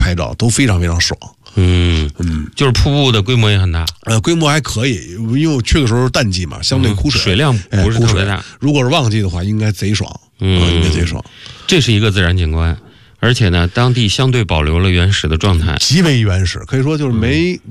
拍照都非常非常爽。 就是瀑布的规模也很大， 规模还可以，因为我去的时候淡季嘛，相对枯水， 水量不是特别大。 如果是旺季的话，应该贼爽，应该贼爽。 这是一个自然景观，而且呢，当地相对保留了原始的状态， 极为原始，可以说就是没